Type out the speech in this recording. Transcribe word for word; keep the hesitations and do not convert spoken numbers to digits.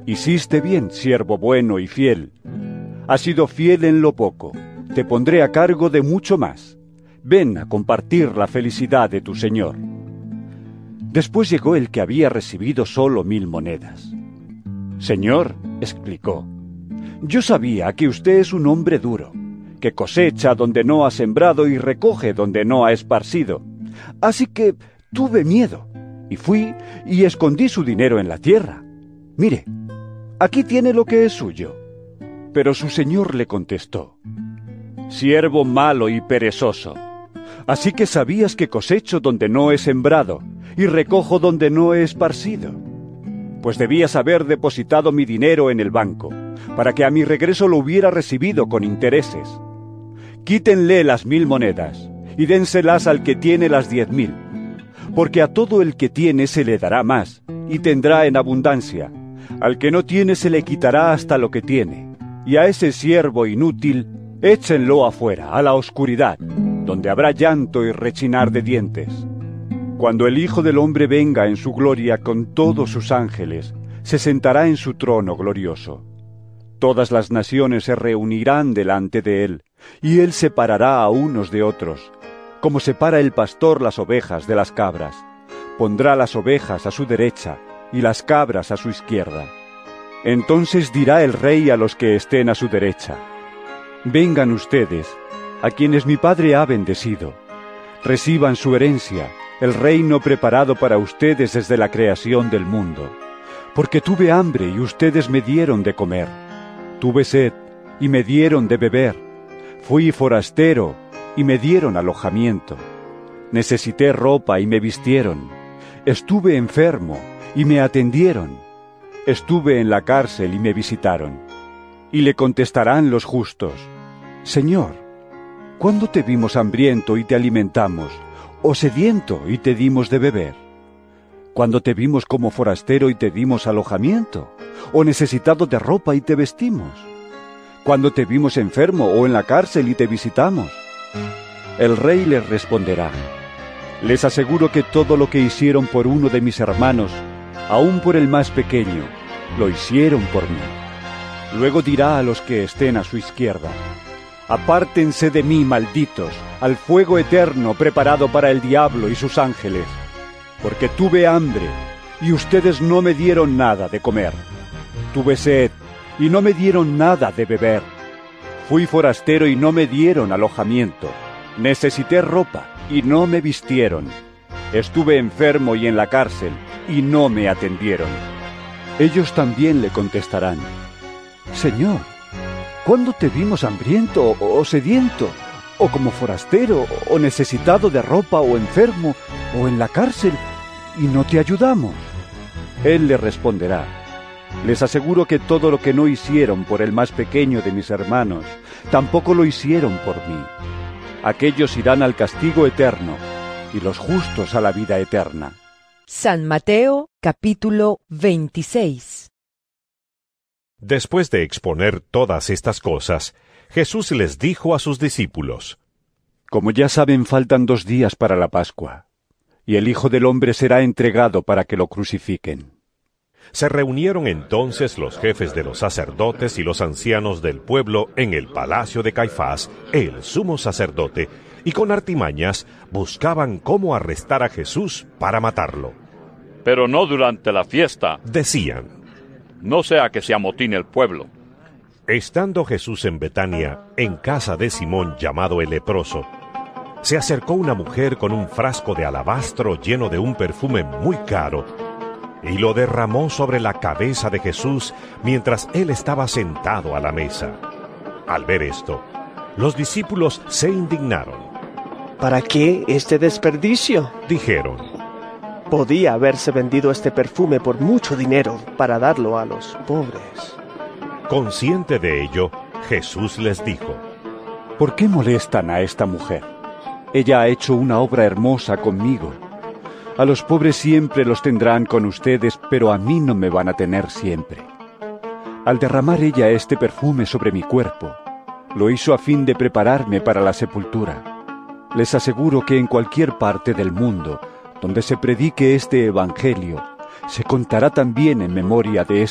Hiciste bien, siervo bueno y fiel. Has sido fiel en lo poco, te pondré a cargo de mucho más. Ven a compartir la felicidad de tu señor. Después llegó el que había recibido solo mil monedas. Señor, explicó, yo sabía que usted es un hombre duro, que cosecha donde no ha sembrado y recoge donde no ha esparcido. Así que tuve miedo, y fui y escondí su dinero en la tierra. Mire, aquí tiene lo que es suyo. Pero su señor le contestó, siervo malo y perezoso, así que sabías que cosecho donde no he sembrado, y recojo donde no he esparcido. Pues debías haber depositado mi dinero en el banco, para que a mi regreso lo hubiera recibido con intereses. Quítenle las mil monedas, y dénselas al que tiene las diez mil, porque a todo el que tiene se le dará más, y tendrá en abundancia. Al que no tiene se le quitará hasta lo que tiene, y a ese siervo inútil, échenlo afuera, a la oscuridad, donde habrá llanto y rechinar de dientes. Cuando el Hijo del Hombre venga en su gloria con todos sus ángeles, se sentará en su trono glorioso. Todas las naciones se reunirán delante de él, y él separará a unos de otros, como separa el pastor las ovejas de las cabras. Pondrá las ovejas a su derecha y las cabras a su izquierda. Entonces dirá el rey a los que estén a su derecha, vengan ustedes, a quienes mi Padre ha bendecido, reciban su herencia, el reino preparado para ustedes desde la creación del mundo. Porque tuve hambre y ustedes me dieron de comer, tuve sed y me dieron de beber, fui forastero y me dieron alojamiento, necesité ropa y me vistieron, estuve enfermo y me atendieron, estuve en la cárcel y me visitaron. Y le contestarán los justos, Señor, ¿cuándo te vimos hambriento y te alimentamos, o sediento y te dimos de beber? ¿Cuándo te vimos como forastero y te dimos alojamiento, o necesitado de ropa y te vestimos? ¿Cuándo te vimos enfermo o en la cárcel y te visitamos? El rey les responderá, les aseguro que todo lo que hicieron por uno de mis hermanos, aun por el más pequeño, lo hicieron por mí. Luego dirá a los que estén a su izquierda, apártense de mí, malditos, al fuego eterno preparado para el diablo y sus ángeles, porque tuve hambre, y ustedes no me dieron nada de comer. Tuve sed, y no me dieron nada de beber. Fui forastero y no me dieron alojamiento. Necesité ropa, y no me vistieron. Estuve enfermo y en la cárcel, y no me atendieron. Ellos también le contestarán, Señor, ¿cuándo te vimos hambriento o sediento, o como forastero, o necesitado de ropa, o enfermo, o en la cárcel, y no te ayudamos? Él le responderá, les aseguro que todo lo que no hicieron por el más pequeño de mis hermanos, tampoco lo hicieron por mí. Aquellos irán al castigo eterno, y los justos a la vida eterna. San Mateo, capítulo veintiséis. Después de exponer todas estas cosas, Jesús les dijo a sus discípulos, Como ya saben, faltan dos días para la Pascua, y el Hijo del Hombre será entregado para que lo crucifiquen. Se reunieron entonces los jefes de los sacerdotes y los ancianos del pueblo en el palacio de Caifás, el sumo sacerdote, y con artimañas buscaban cómo arrestar a Jesús para matarlo. Pero no durante la fiesta, decían, no sea que se amotine el pueblo. Estando Jesús en Betania, en casa de Simón llamado el leproso, se acercó una mujer con un frasco de alabastro lleno de un perfume muy caro, y lo derramó sobre la cabeza de Jesús mientras él estaba sentado a la mesa. Al ver esto, los discípulos se indignaron. ¿Para qué este desperdicio?, dijeron. Podía haberse vendido este perfume por mucho dinero para darlo a los pobres. Consciente de ello, Jesús les dijo, ¿por qué molestan a esta mujer? Ella ha hecho una obra hermosa conmigo. A los pobres siempre los tendrán con ustedes, pero a mí no me van a tener siempre. Al derramar ella este perfume sobre mi cuerpo, lo hizo a fin de prepararme para la sepultura. Les aseguro que en cualquier parte del mundo donde se predique este evangelio, se contará también en memoria de